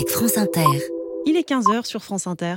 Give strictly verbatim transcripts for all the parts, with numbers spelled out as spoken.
avec France Inter. Il est quinze heures sur France Inter.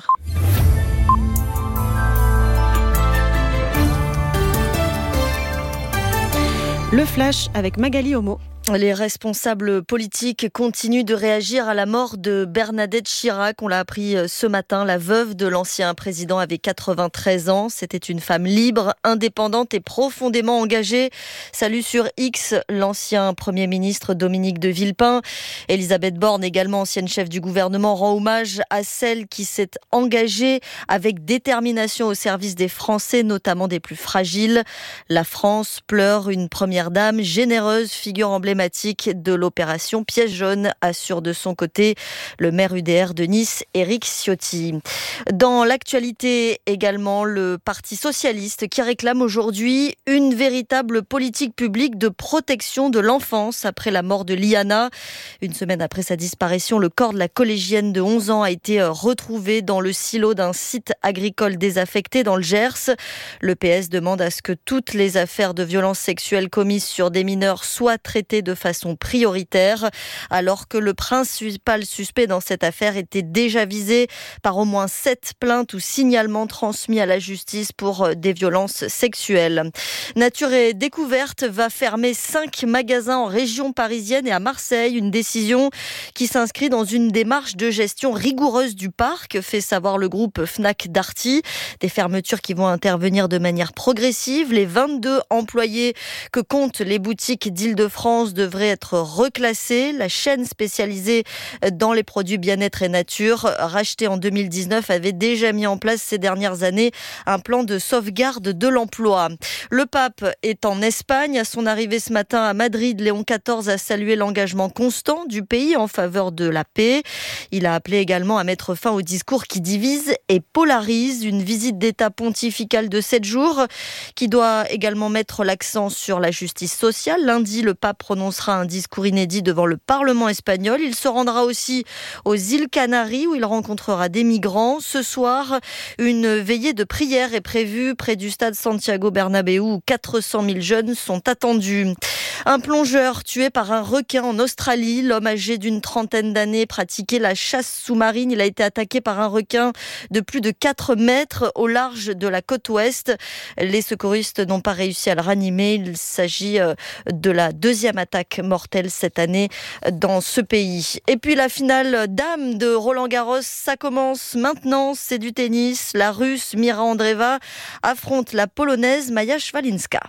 Le Flash avec Magali Homo. Les responsables politiques continuent de réagir à la mort de Bernadette Chirac. On l'a appris ce matin, la veuve de l'ancien président avait quatre-vingt-treize ans. C'était une femme libre, indépendante et profondément engagée. Salut sur X, l'ancien Premier ministre Dominique de Villepin. Elisabeth Borne, également ancienne chef du gouvernement, rend hommage à celle qui s'est engagée avec détermination au service des Français, notamment des plus fragiles. La France pleure une première dame généreuse, figure emblématique de l'opération Piège jaune, assure de son côté le maire U D R de Nice, Éric Ciotti. Dans l'actualité également, le Parti socialiste qui réclame aujourd'hui une véritable politique publique de protection de l'enfance après la mort de Liana. Une semaine après sa disparition, le corps de la collégienne de onze ans a été retrouvé dans le silo d'un site agricole désaffecté dans le Gers. Le P S demande à ce que toutes les affaires de violences sexuelles commises sur des mineurs soient traitées de façon prioritaire, alors que le principal suspect dans cette affaire était déjà visé par au moins sept plaintes ou signalements transmis à la justice pour des violences sexuelles. Nature et Découverte va fermer cinq magasins en région parisienne et à Marseille, une décision qui s'inscrit dans une démarche de gestion rigoureuse du parc, fait savoir le groupe Fnac Darty. Des fermetures qui vont intervenir de manière progressive. Les vingt-deux employés que comptent les boutiques d'Île-de-France devrait être reclassée. La chaîne spécialisée dans les produits bien-être et nature, rachetée en deux mille dix-neuf, avait déjà mis en place ces dernières années un plan de sauvegarde de l'emploi. Le pape est en Espagne. À son arrivée ce matin à Madrid, Léon quatorze a salué l'engagement constant du pays en faveur de la paix. Il a appelé également à mettre fin aux discours qui divisent et polarisent. Une visite d'État pontificale de sept jours qui doit également mettre l'accent sur la justice sociale. Lundi, le pape prononcera un discours inédit devant le Parlement espagnol. Il se rendra aussi aux îles Canaries où il rencontrera des migrants. Ce soir, une veillée de prière est prévue près du stade Santiago Bernabéu où quatre cent mille jeunes sont attendus. Un plongeur tué par un requin en Australie. L'homme âgé d'une trentaine d'années pratiquait la chasse sous-marine. Il a été attaqué par un requin de plus de quatre mètres au large de la côte ouest. Les secouristes n'ont pas réussi à le ranimer. Il s'agit de la deuxième attaque mortelle cette année dans ce pays. Et puis la finale dames de Roland-Garros, ça commence maintenant. C'est du tennis. La Russe Mira Andreeva affronte la Polonaise Maja Szwalinska.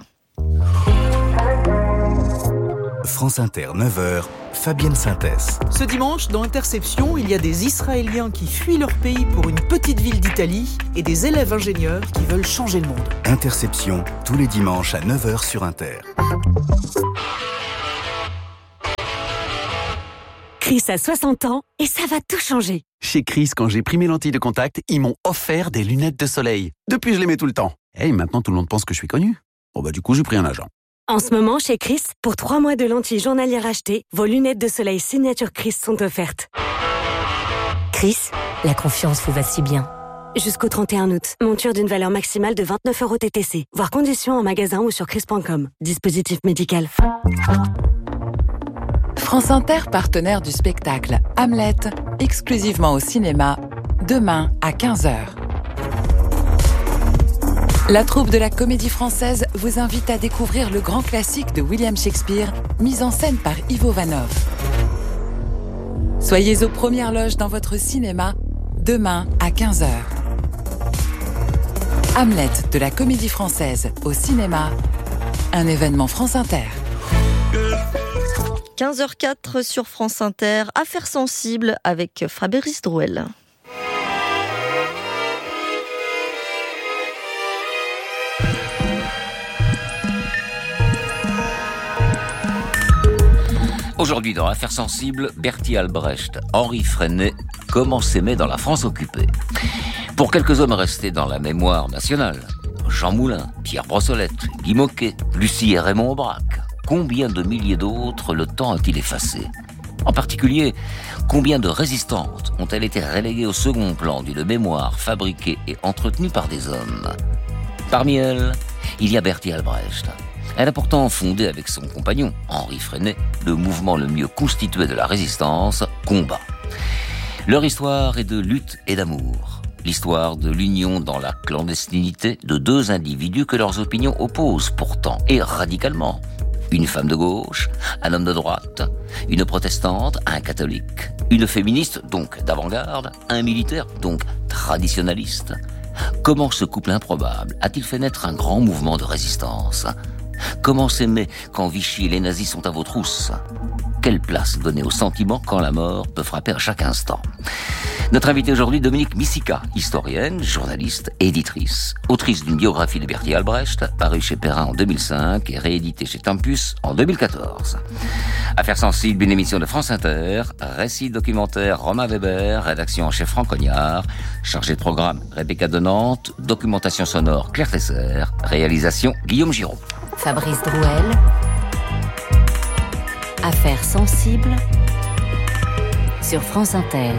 France Inter, neuf heures, Fabienne Synthès. Ce dimanche, dans Interception, il y a des Israéliens qui fuient leur pays pour une petite ville d'Italie et des élèves ingénieurs qui veulent changer le monde. Interception, tous les dimanches à neuf heures sur Inter. Chris a soixante ans et ça va tout changer. Chez Chris, quand j'ai pris mes lentilles de contact, ils m'ont offert des lunettes de soleil. Depuis, je les mets tout le temps. Et maintenant, tout le monde pense que je suis connu. Bon bah du coup, j'ai pris un agent. En ce moment, chez Chris, pour trois mois de lentilles journalières achetées, vos lunettes de soleil signature Chris sont offertes. Chris, la confiance vous va si bien. Jusqu'au trente et un août, monture d'une valeur maximale de vingt-neuf euros T T C. Voir conditions en magasin ou sur chris point com. Dispositif médical. France Inter, partenaire du spectacle Hamlet, exclusivement au cinéma, demain à quinze heures. La troupe de la Comédie Française vous invite à découvrir le grand classique de William Shakespeare, mis en scène par Ivo Vanov. Soyez aux premières loges dans votre cinéma, demain à quinze heures. Hamlet de la Comédie Française au cinéma, un événement France Inter. quinze heures quatre sur France Inter, Affaires sensibles avec Fabrice Drouel. Aujourd'hui, dans Affaires sensibles, Bertie Albrecht, Henri Freinet, comment s'aimer dans la France occupée. Pour quelques hommes restés dans la mémoire nationale, Jean Moulin, Pierre Brossolette, Guy Môquet, Lucie et Raymond Aubrac, combien de milliers d'autres le temps a-t-il effacé ? En particulier, combien de résistantes ont-elles été reléguées au second plan d'une mémoire fabriquée et entretenue par des hommes ? Parmi elles, il y a Bertie Albrecht. Elle a pourtant fondé avec son compagnon, Henri Freinet, le mouvement le mieux constitué de la résistance, Combat. Leur histoire est de lutte et d'amour. L'histoire de l'union dans la clandestinité de deux individus que leurs opinions opposent pourtant, et radicalement. Une femme de gauche, un homme de droite, une protestante, un catholique, une féministe, donc d'avant-garde, un militaire, donc traditionnaliste. Comment ce couple improbable a-t-il fait naître un grand mouvement de résistance ? Comment s'aimer quand Vichy et les nazis sont à vos trousses ? Quelle place donner au sentiment quand la mort peut frapper à chaque instant ? Notre invitée aujourd'hui, Dominique Missika, historienne, journaliste, éditrice, autrice d'une biographie de Bertolt Albrecht, parue chez Perrin en deux mille cinq et rééditée chez Tempus en deux mille quatorze. Affaires sensibles, une émission de France Inter, récit documentaire Romain Weber, rédaction en chef Franck Cognard, chargé de programme Rebecca de Nantes, documentation sonore Claire Tesser, réalisation Guillaume Giraud. Fabrice Drouel. Affaires sensibles sur France Inter.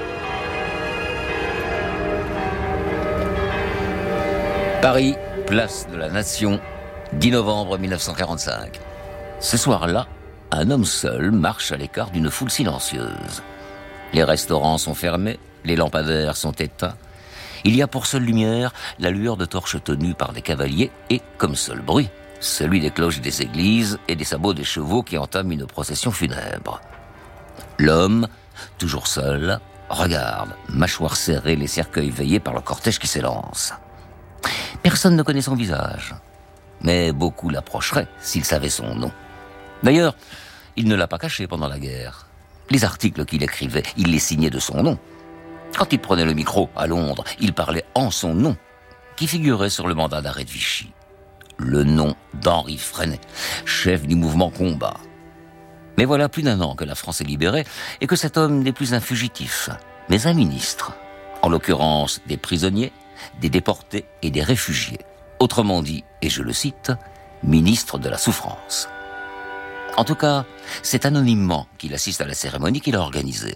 Paris, place de la Nation, dix novembre mille neuf cent quarante-cinq. Ce soir-là, un homme seul marche à l'écart d'une foule silencieuse. Les restaurants sont fermés, les lampadaires sont éteints. Il y a pour seule lumière la lueur de torches tenues par des cavaliers et, comme seul bruit, celui des cloches des églises et des sabots des chevaux qui entament une procession funèbre. L'homme, toujours seul, regarde, mâchoire serrée, les cercueils veillés par le cortège qui s'élance. Personne ne connaît son visage, mais beaucoup l'approcheraient s'ils savaient son nom. D'ailleurs, il ne l'a pas caché pendant la guerre. Les articles qu'il écrivait, il les signait de son nom. Quand il prenait le micro à Londres, il parlait en son nom, qui figurait sur le mandat d'arrêt de Vichy. Le nom d'Henri Freinet, chef du mouvement Combat. Mais voilà plus d'un an que la France est libérée et que cet homme n'est plus un fugitif, mais un ministre. En l'occurrence, des prisonniers, des déportés et des réfugiés. Autrement dit, et je le cite, ministre de la souffrance. En tout cas, c'est anonymement qu'il assiste à la cérémonie qu'il a organisée.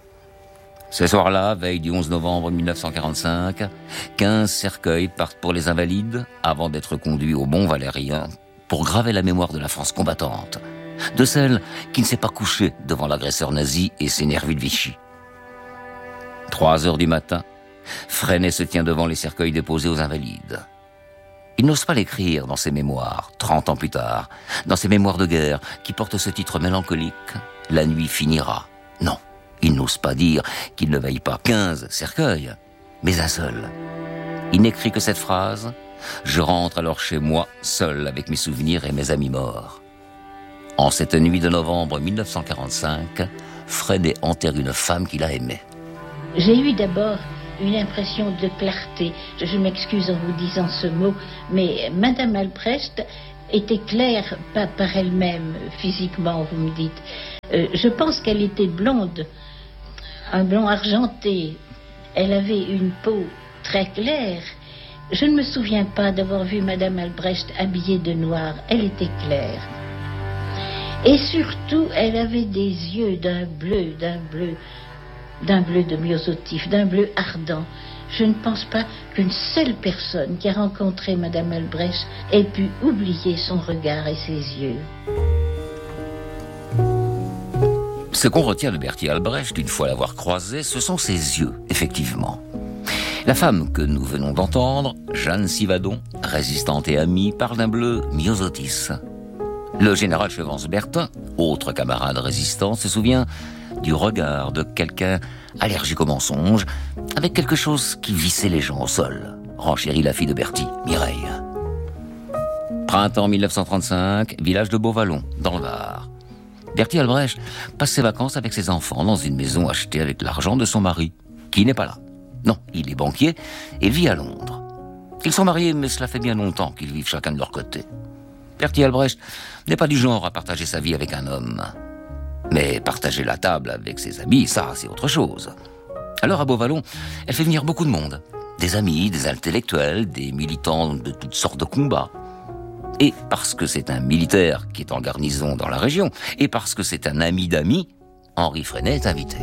Ce soir-là, veille du onze novembre mille neuf cent quarante-cinq, quinze cercueils partent pour les Invalides avant d'être conduits au Mont Valérien pour graver la mémoire de la France combattante, de celle qui ne s'est pas couchée devant l'agresseur nazi et ses nervis de Vichy. Trois heures du matin, Freinet se tient devant les cercueils déposés aux Invalides. Il n'ose pas l'écrire dans ses mémoires, trente ans plus tard, dans ses mémoires de guerre qui portent ce titre mélancolique, « La nuit finira ». Non. Il n'ose pas dire qu'il ne veille pas quinze cercueils, mais un seul. Il n'écrit que cette phrase « Je rentre alors chez moi, seul avec mes souvenirs et mes amis morts ». En cette nuit de novembre mille neuf cent quarante-cinq, Freinet enterre une femme qu'il a aimée. J'ai eu d'abord une impression de clarté. Je, je m'excuse en vous disant ce mot, mais Madame Albrecht était claire, pas par elle-même, physiquement, vous me dites. Euh, je pense qu'elle était blonde, un blond argenté. Elle avait une peau très claire. Je ne me souviens pas d'avoir vu Madame Albrecht habillée de noir. Elle était claire. Et surtout, elle avait des yeux d'un bleu, d'un bleu, d'un bleu de myosotif, d'un bleu ardent. Je ne pense pas qu'une seule personne qui a rencontré Madame Albrecht ait pu oublier son regard et ses yeux. Ce qu'on retient de Bertolt Albrecht, une fois l'avoir croisé, ce sont ses yeux, effectivement. La femme que nous venons d'entendre, Jeanne Sivadon, résistante et amie, parle d'un bleu myosotis. Le général Chevance-Bertin, autre camarade résistant, se souvient du regard de quelqu'un allergique au mensonge, avec quelque chose qui vissait les gens au sol, renchérit la fille de Bertie, Mireille. Printemps mille neuf cent trente-cinq, village de Beauvallon, dans le Var. Bertolt Albrecht passe ses vacances avec ses enfants dans une maison achetée avec l'argent de son mari, qui n'est pas là. Non, il est banquier et vit à Londres. Ils sont mariés, mais cela fait bien longtemps qu'ils vivent chacun de leur côté. Bertolt Albrecht n'est pas du genre à partager sa vie avec un homme. Mais partager la table avec ses amis, ça, c'est autre chose. Alors à Beauvallon, elle fait venir beaucoup de monde. Des amis, des intellectuels, des militants de toutes sortes de combats. Et parce que c'est un militaire qui est en garnison dans la région, et parce que c'est un ami d'amis, Henri Freinet est invité.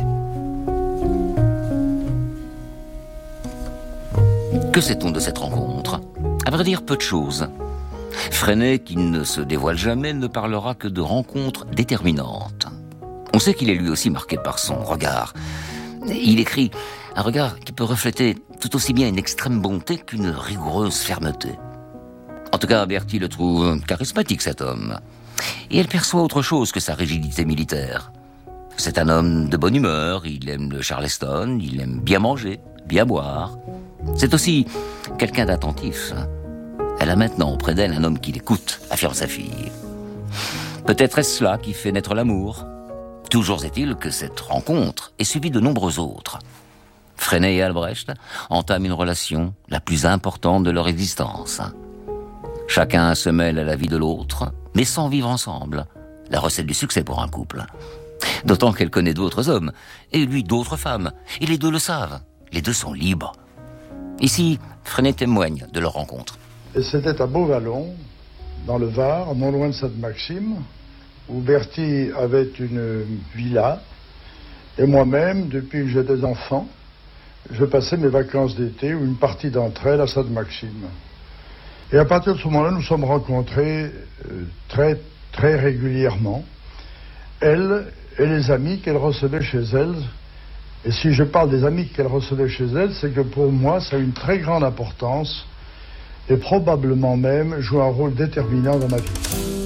Que sait-on de cette rencontre ? À vrai dire, peu de choses. Freinet, qui ne se dévoile jamais, ne parlera que de rencontres déterminantes. On sait qu'il est lui aussi marqué par son regard, Il écrit un regard qui peut refléter tout aussi bien une extrême bonté qu'une rigoureuse fermeté. En tout cas, Berti le trouve charismatique, cet homme. Et elle perçoit autre chose que sa rigidité militaire. C'est un homme de bonne humeur, il aime le Charleston, il aime bien manger, bien boire. C'est aussi quelqu'un d'attentif. Elle a maintenant auprès d'elle un homme qui l'écoute, affirme sa fille. Peut-être est-ce cela qui fait naître l'amour. Toujours est-il que cette rencontre est suivie de nombreux autres. Freinet et Albrecht entament une relation la plus importante de leur existence. Chacun se mêle à la vie de l'autre, mais sans vivre ensemble. La recette du succès pour un couple. D'autant qu'elle connaît d'autres hommes, et lui d'autres femmes. Et les deux le savent. Les deux sont libres. Ici, Freinet témoigne de leur rencontre. Et c'était à Beauvallon, dans le Var, non loin de Sainte-Maxime, où Berti avait une villa. Et moi-même, depuis que j'étais enfant, je passais mes vacances d'été ou une partie d'entre elles à Sainte-Maxime. Et à partir de ce moment-là, nous sommes rencontrés euh, très, très régulièrement. Elle et les amis qu'elle recevait chez elle. Et si je parle des amis qu'elle recevait chez elle, c'est que pour moi, ça a une très grande importance et probablement même joue un rôle déterminant dans ma vie.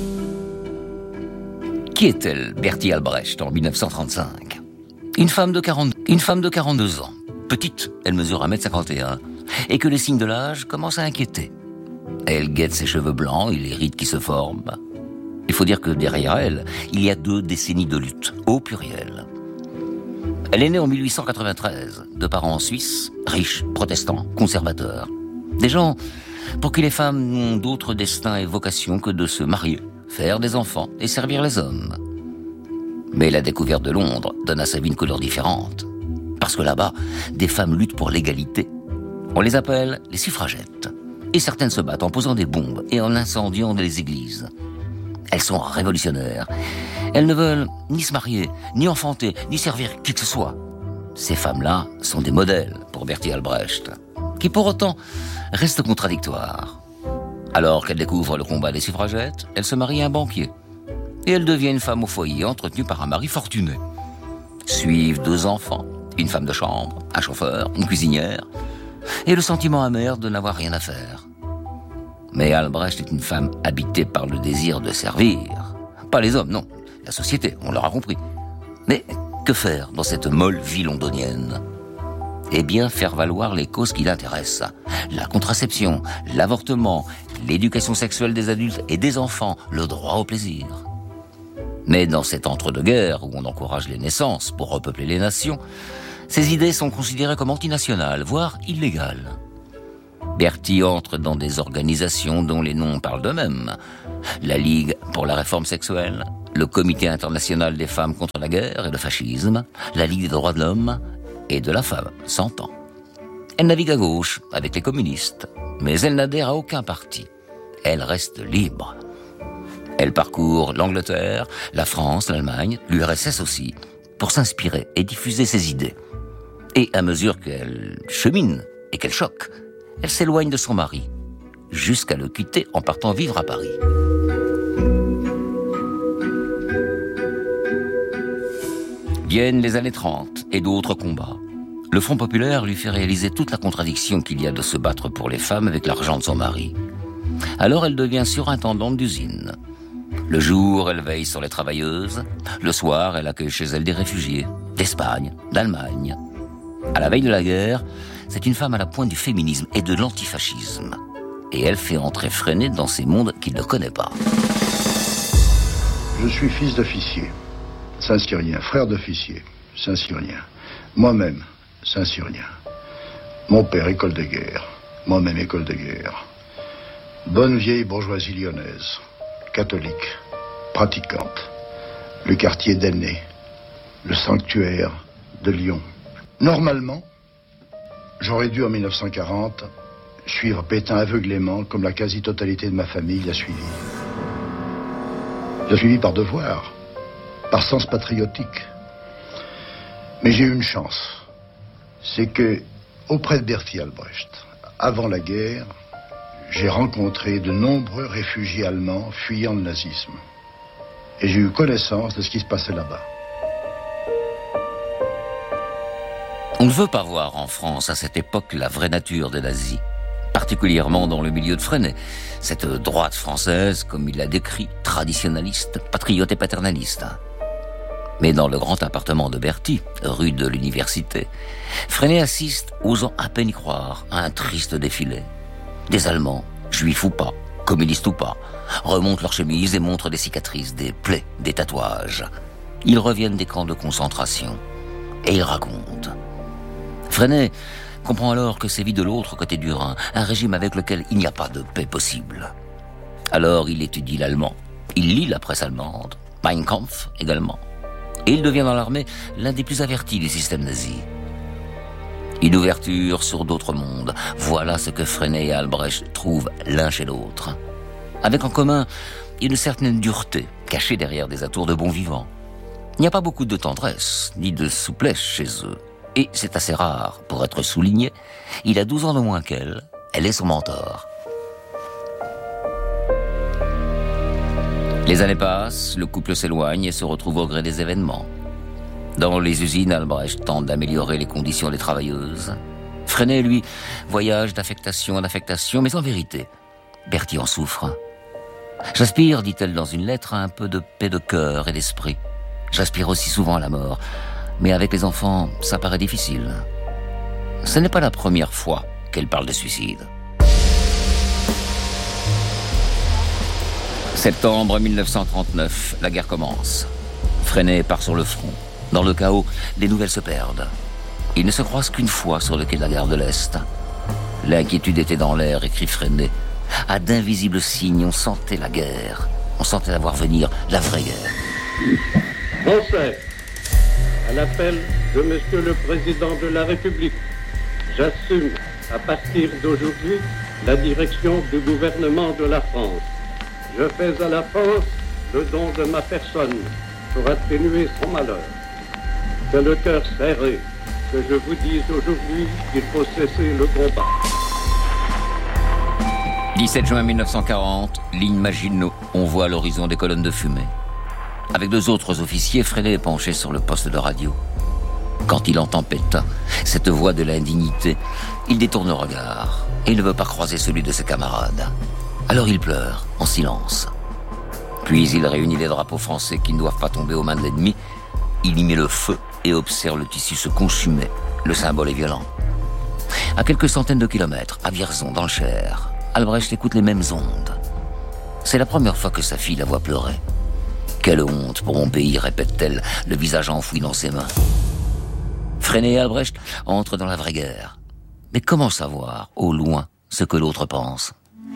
Qui est-elle, Berti Albrecht, en dix-neuf cent trente-cinq? Une femme de quarante, une femme de quarante-deux ans. Petite, elle mesure un mètre cinquante et un, et que les signes de l'âge commencent à inquiéter. Elle guette ses cheveux blancs et les rides qui se forment. Il faut dire que derrière elle, il y a deux décennies de lutte, au pluriel. Elle est née en mille huit cent quatre-vingt-treize, de parents suisses, riches, protestants, conservateurs. Des gens pour qui les femmes n'ont d'autre destin et vocation que de se marier, faire des enfants et servir les hommes. Mais la découverte de Londres donne à sa vie une couleur différente. Parce que là-bas, des femmes luttent pour l'égalité. On les appelle les suffragettes. Et certaines se battent en posant des bombes et en incendiant les églises. Elles sont révolutionnaires. Elles ne veulent ni se marier, ni enfanter, ni servir qui que ce soit. Ces femmes-là sont des modèles pour Berti Albrecht, qui pour autant restent contradictoires. Alors qu'elle découvre le combat des suffragettes, elle se marie à un banquier. Et elle devient une femme au foyer entretenue par un mari fortuné. Suivent deux enfants, une femme de chambre, un chauffeur, une cuisinière, et le sentiment amer de n'avoir rien à faire. Mais Albrecht est une femme habitée par le désir de servir. Pas les hommes, non. La société, on l'aura compris. Mais que faire dans cette molle vie londonienne? Eh bien, faire valoir les causes qui l'intéressent. La contraception, l'avortement, l'éducation sexuelle des adultes et des enfants, le droit au plaisir. Mais dans cet entre-deux-guerres, où on encourage les naissances pour repeupler les nations, ces idées sont considérées comme antinationales, voire illégales. Berti entre dans des organisations dont les noms parlent d'eux-mêmes. La Ligue pour la réforme sexuelle, le Comité international des femmes contre la guerre et le fascisme, la Ligue des droits de l'homme et de la femme, s'entend. Elle navigue à gauche avec les communistes, mais elle n'adhère à aucun parti. Elle reste libre. Elle parcourt l'Angleterre, la France, l'Allemagne, l'U R S S aussi, pour s'inspirer et diffuser ses idées. Et à mesure qu'elle chemine et qu'elle choque, elle s'éloigne de son mari, jusqu'à le quitter en partant vivre à Paris. Viennent les années trente et d'autres combats. Le Front populaire lui fait réaliser toute la contradiction qu'il y a de se battre pour les femmes avec l'argent de son mari. Alors elle devient surintendante d'usine. Le jour, elle veille sur les travailleuses. Le soir, elle accueille chez elle des réfugiés, d'Espagne, d'Allemagne. À la veille de la guerre, c'est une femme à la pointe du féminisme et de l'antifascisme. Et elle fait entrer Freinet dans ces mondes qu'il ne connaît pas. Je suis fils d'officier, Saint-Cyrien, frère d'officier, Saint-Cyrien. Moi-même, Saint-Cyrien. Mon père, école de guerre. Moi-même, école de guerre. Bonne vieille bourgeoisie lyonnaise, catholique, pratiquante. Le quartier d'Aulnay, le sanctuaire de Lyon. Normalement, j'aurais dû en mille neuf cent quarante suivre Pétain aveuglément comme la quasi-totalité de ma famille l'a suivi. Je l'ai suivi par devoir, par sens patriotique. Mais j'ai eu une chance. C'est que, auprès de Berti Albrecht, avant la guerre, j'ai rencontré de nombreux réfugiés allemands fuyant le nazisme. Et j'ai eu connaissance de ce qui se passait là-bas. On ne veut pas voir en France à cette époque la vraie nature des nazis, particulièrement dans le milieu de Freinet, cette droite française, comme il l'a décrit, traditionnaliste, patriote et paternaliste. Mais dans le grand appartement de Berthy, rue de l'Université, Freinet assiste, osant à peine y croire, à un triste défilé. Des Allemands, juifs ou pas, communistes ou pas, remontent leurs chemises et montrent des cicatrices, des plaies, des tatouages. Ils reviennent des camps de concentration. Et ils racontent. Freinet comprend alors que sévit de l'autre côté du Rhin, un régime avec lequel il n'y a pas de paix possible. Alors il étudie l'allemand, il lit la presse allemande, Mein Kampf également, et il devient dans l'armée l'un des plus avertis du système nazi. Une ouverture sur d'autres mondes, voilà ce que Freinet et Albrecht trouvent l'un chez l'autre. Avec en commun une certaine dureté, cachée derrière des atours de bon vivant. Il n'y a pas beaucoup de tendresse, ni de souplesse chez eux. Et c'est assez rare pour être souligné, il a douze ans de moins qu'elle, elle est son mentor. Les années passent, le couple s'éloigne et se retrouve au gré des événements. Dans les usines, Albrecht tente d'améliorer les conditions des travailleuses. Freinet, lui, voyage d'affectation en affectation, mais en vérité, Berthy en souffre. J'aspire, dit-elle dans une lettre, à un peu de paix de cœur et d'esprit. J'aspire aussi souvent à la mort. Mais avec les enfants, ça paraît difficile. Ce n'est pas la première fois qu'elle parle de suicide. Septembre mille neuf cent trente-neuf, la guerre commence. Freinet part sur le front. Dans le chaos, les nouvelles se perdent. Ils ne se croisent qu'une fois sur le quai de la gare de l'Est. L'inquiétude était dans l'air, écrit Freinet. À d'invisibles signes, on sentait la guerre. On sentait la voir venir, la vraie guerre. Français, à l'appel de Monsieur le Président de la République, j'assume à partir d'aujourd'hui la direction du gouvernement de la France. Je fais à la France le don de ma personne pour atténuer son malheur. C'est le cœur serré que je vous dise aujourd'hui qu'il faut cesser le combat. dix-sept juin mille neuf cent quarante, ligne Maginot, on voit à l'horizon des colonnes de fumée. Avec deux autres officiers, Freinet est penché sur le poste de radio. Quand il entend Pétain, cette voix de l'indignité, il détourne le regard et il ne veut pas croiser celui de ses camarades. Alors il pleure, en silence. Puis il réunit les drapeaux français qui ne doivent pas tomber aux mains de l'ennemi. Il y met le feu et observe le tissu se consumer. Le symbole est violent. À quelques centaines de kilomètres, à Vierzon, dans le Cher, Albrecht écoute les mêmes ondes. C'est la première fois que sa fille la voit pleurer. Quelle honte pour mon pays, répète-t-elle, le visage enfoui dans ses mains. Freinet et Albrecht entrent dans la vraie guerre. Mais comment savoir, au loin, ce que l'autre pense ?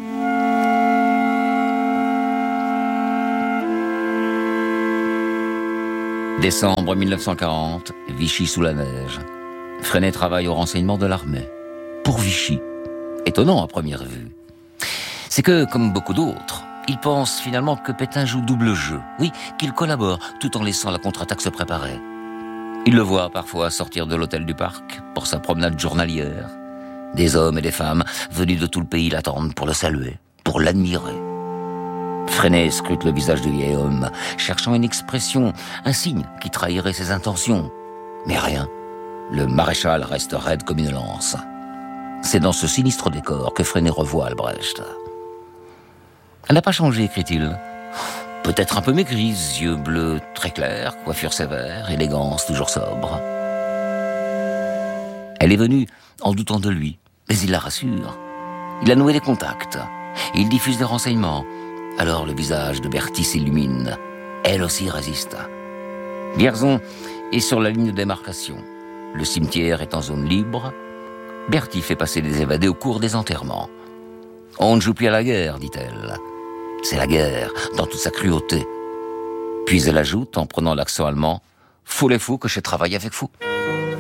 Décembre mille neuf cent quarante, Vichy sous la neige. Freinet travaille au renseignement de l'armée. Pour Vichy. Étonnant à première vue. C'est que, comme beaucoup d'autres, il pense finalement que Pétain joue double jeu. Oui, qu'il collabore tout en laissant la contre-attaque se préparer. Il le voit parfois sortir de l'hôtel du Parc pour sa promenade journalière. Des hommes et des femmes venus de tout le pays l'attendent pour le saluer, pour l'admirer. Freinet scrute le visage du vieil homme, cherchant une expression, un signe qui trahirait ses intentions. Mais rien. Le maréchal reste raide comme une lance. C'est dans ce sinistre décor que Freinet revoit Albrecht. Elle n'a pas changé, écrit-il. Peut-être un peu maigrise, yeux bleus très clairs, coiffure sévère, élégance toujours sobre. Elle est venue en doutant de lui, mais il la rassure. Il a noué des contacts. Il diffuse des renseignements. Alors le visage de Berthy s'illumine. Elle aussi résiste. Vierzon est sur la ligne de démarcation. Le cimetière est en zone libre. Berthy fait passer les évadés au cours des enterrements. On ne joue plus à la guerre, dit-elle. C'est la guerre, dans toute sa cruauté. Puis elle ajoute, en prenant l'accent allemand, « Faut les fous que je travaille avec vous ».